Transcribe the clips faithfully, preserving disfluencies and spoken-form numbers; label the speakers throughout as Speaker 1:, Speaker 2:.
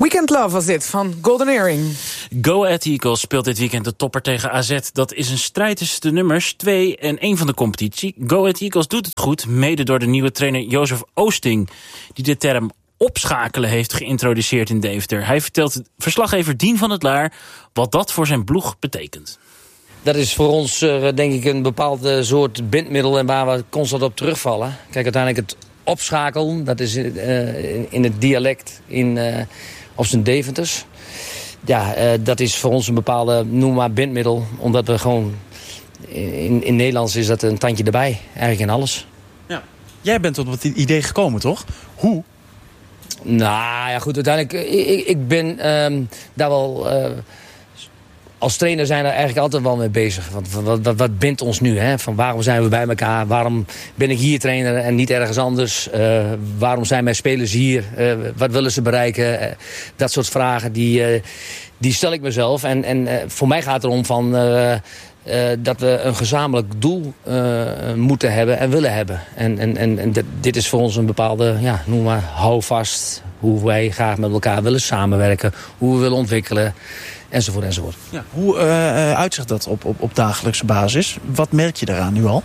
Speaker 1: Weekend Love was dit, van Golden Earring.
Speaker 2: Go Ahead Eagles speelt dit weekend de topper tegen A Z. Dat is een strijd tussen de nummers twee en één van de competitie. Go Ahead Eagles doet het goed, mede door de nieuwe trainer Jozef Oosting, die de term opschakelen heeft geïntroduceerd in Deventer. Hij vertelt verslaggever Dien van het Laar wat dat voor zijn ploeg betekent.
Speaker 3: Dat is voor ons uh, denk ik een bepaald uh, soort bindmiddel en waar we constant op terugvallen. Kijk, uiteindelijk het opschakelen, dat is uh, in, in het dialect in, uh, op zijn Deventers. Ja, uh, dat is voor ons een bepaalde, noem maar, bindmiddel. Omdat we gewoon, in, in Nederlands is dat een tandje erbij, eigenlijk in alles.
Speaker 4: Ja. Jij bent tot het idee gekomen, toch? Hoe?
Speaker 3: Nou ja, goed, uiteindelijk, ik, ik ben um, daar wel... Uh, Als trainer zijn we er eigenlijk altijd wel mee bezig. Want wat, wat, wat bindt ons nu? Hè? Van waarom zijn we bij elkaar? Waarom ben ik hier trainer en niet ergens anders? Uh, waarom zijn mijn spelers hier? Uh, wat willen ze bereiken? Uh, dat soort vragen, die, uh, die stel ik mezelf. En, en uh, voor mij gaat het erom van, uh, uh, dat we een gezamenlijk doel uh, moeten hebben en willen hebben. En, en, en, en dit is voor ons een bepaalde, ja, noem maar, houvast. Hoe wij graag met elkaar willen samenwerken. Hoe we willen ontwikkelen. Enzovoort, enzovoort.
Speaker 4: Ja, hoe uh, uitzicht dat op, op, op dagelijkse basis? Wat merk je daaraan nu al?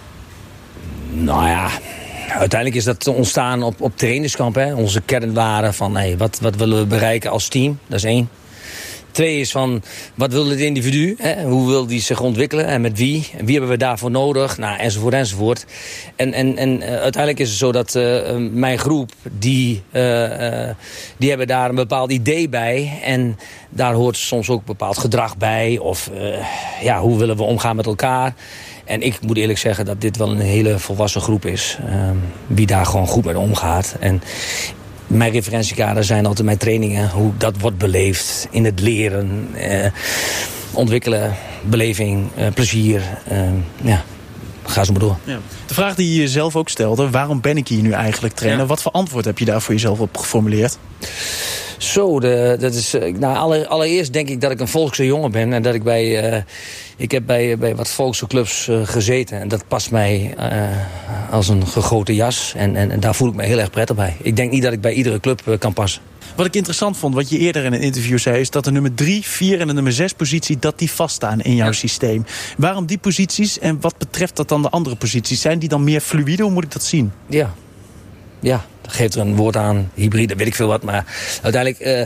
Speaker 3: Nou ja, uiteindelijk is dat ontstaan op, op trainingskamp. Hè? Onze kernwaarden van hey, wat, wat willen we bereiken als team. Dat is één. Twee is van, wat wil het individu? Hè? Hoe wil die zich ontwikkelen en met wie? En wie hebben we daarvoor nodig? Nou, enzovoort, enzovoort. En, en, en uh, uiteindelijk is het zo dat uh, mijn groep, die, uh, uh, die hebben daar een bepaald idee bij. En daar hoort soms ook een bepaald gedrag bij. Of uh, ja, hoe willen we omgaan met elkaar? En ik moet eerlijk zeggen dat dit wel een hele volwassen groep is. Uh, wie daar gewoon goed mee omgaat. En mijn referentiekader zijn altijd mijn trainingen. Hoe dat wordt beleefd in het leren, eh, ontwikkelen, beleving, eh, plezier. Eh, ja, ga zo maar door. Ja.
Speaker 4: De vraag die je jezelf ook stelde, waarom ben ik hier nu eigenlijk trainer? Ja. Wat voor antwoord heb je daar voor jezelf op geformuleerd?
Speaker 3: Zo, de, dat is, nou, aller, allereerst denk ik dat ik een volkse jongen ben. En dat ik bij, uh, ik heb bij, bij wat volkse clubs uh, gezeten. En dat past mij uh, als een gegoten jas. En, en, en daar voel ik me heel erg prettig bij. Ik denk niet dat ik bij iedere club uh, kan passen.
Speaker 4: Wat ik interessant vond, wat je eerder in een interview zei, is dat de nummer drie, vier en de nummer zes positie, dat die vaststaan in jouw ja. systeem. Waarom die posities en wat betreft dat dan de andere posities? Zijn die dan meer fluïde? Hoe moet ik dat zien?
Speaker 3: Ja, ja. Geeft er een woord aan, hybride, weet ik veel wat. Maar uiteindelijk, uh,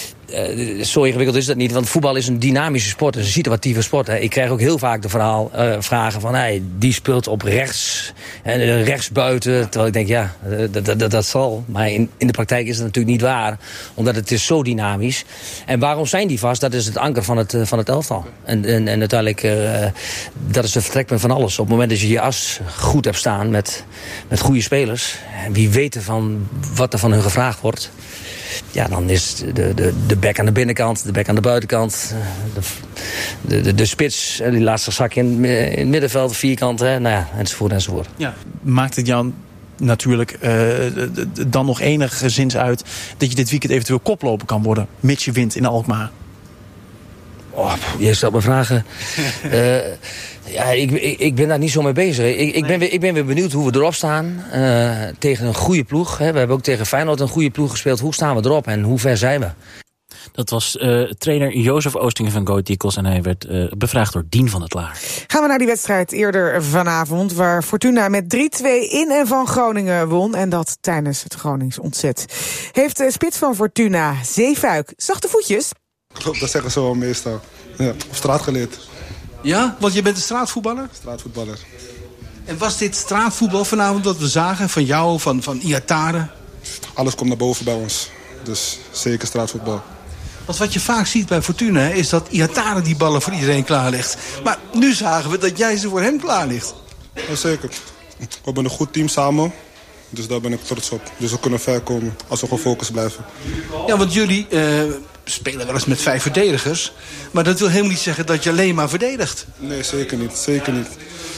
Speaker 3: uh, zo ingewikkeld is dat niet. Want voetbal is een dynamische sport, het is een situatieve sport. Hè. Ik krijg ook heel vaak de verhaal, uh, vragen van, hey, die speelt op rechts, en uh, rechts buiten. Terwijl ik denk, ja, dat, dat, dat, dat zal. Maar in, in de praktijk is dat natuurlijk niet waar. Omdat het is zo dynamisch. En waarom zijn die vast? Dat is het anker van het, uh, van het elftal. En, en, en uiteindelijk, uh, dat is het vertrekpunt van alles. Op het moment dat je je as goed hebt staan met, met goede spelers, en wie weet van wat er van hun gevraagd wordt, ja, dan is de, de, de back aan de binnenkant, de back aan de buitenkant, de, de, de spits, die laatste zak in, in het middenveld, vierkant, hè, nou ja, enzovoort, enzovoort.
Speaker 4: Ja, maakt het jou natuurlijk uh, dan nog enigszins uit dat je dit weekend eventueel koploper kan worden, mits je wint in Alkmaar?
Speaker 3: Oh, je stelt me vragen. uh, ja, ik, ik, ik ben daar niet zo mee bezig. Ik, ik, ben, weer, ik ben weer benieuwd hoe we erop staan. Uh, tegen een goede ploeg. Hè. We hebben ook tegen Feyenoord een goede ploeg gespeeld. Hoe staan we erop en hoe ver zijn we?
Speaker 2: Dat was uh, trainer Jozef Oostingen van Go Ahead Eagles. En hij werd uh, bevraagd door Dien van het Laar.
Speaker 1: Gaan we naar die wedstrijd eerder vanavond, waar Fortuna met drie twee in en van Groningen won. En dat tijdens het Gronings ontzet. Heeft de spits van Fortuna, Zeefuik, zachte voetjes?
Speaker 5: Klopt, dat zeggen ze wel meestal. Ja, op straat geleerd.
Speaker 6: Ja, want je bent een straatvoetballer?
Speaker 5: Straatvoetballer.
Speaker 6: En was dit straatvoetbal vanavond wat we zagen van jou, van, van Iatare?
Speaker 5: Alles komt naar boven bij ons. Dus zeker straatvoetbal.
Speaker 6: Want wat je vaak ziet bij Fortuna is dat Iatare die ballen voor iedereen klaar legt. Maar nu zagen we dat jij ze voor hem klaar ligt.
Speaker 5: Ja, zeker. We hebben een goed team samen. Dus daar ben ik trots op. Dus we kunnen ver komen als we gefocust blijven.
Speaker 6: Ja, want jullie uh, spelen wel eens met vijf verdedigers. Maar dat wil helemaal niet zeggen dat je alleen maar verdedigt.
Speaker 5: Nee, zeker niet. Zeker niet.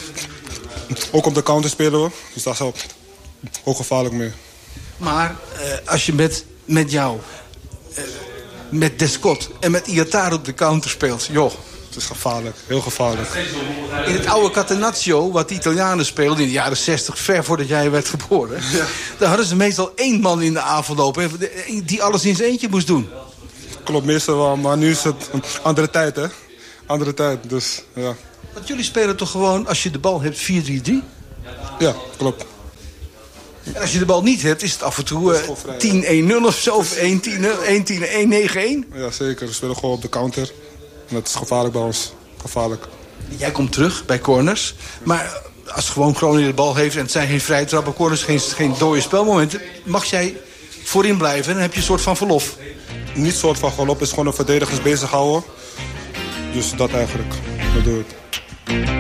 Speaker 5: Ook op de counter spelen we. Dus daar is ook, ook gevaarlijk mee. Maar
Speaker 6: uh, als je met, met jou, uh, met Descott en met Iatare op de counter speelt, joh.
Speaker 5: Het is gevaarlijk, heel gevaarlijk.
Speaker 6: In het oude Catenaccio, wat de Italianen speelden in de jaren zestig, ver voordat jij werd geboren, ja, daar hadden ze meestal één man in de avond lopen die alles in zijn eentje moest doen.
Speaker 5: klopt meestal wel. Maar nu is het een andere tijd, hè. Andere tijd, dus ja.
Speaker 6: Want jullie spelen toch gewoon, als je de bal hebt, vier drie drie?
Speaker 5: Ja, klopt.
Speaker 6: En als je de bal niet hebt, is het af en toe uh, tien een nul of zo. Of één tien een negen een.
Speaker 5: Ja, zeker. We spelen gewoon op de counter. En dat is gevaarlijk bij ons. Gevaarlijk.
Speaker 6: Jij komt terug bij corners. Maar als gewoon Groningen de bal heeft en het zijn geen vrije trappen, corners, geen, geen dode spelmomenten, mag jij voorin blijven en dan heb je een soort van verlof.
Speaker 5: Niet een soort van gelop, is gewoon een verdedigers bezighouden. Dus dat eigenlijk. Dat doe ik.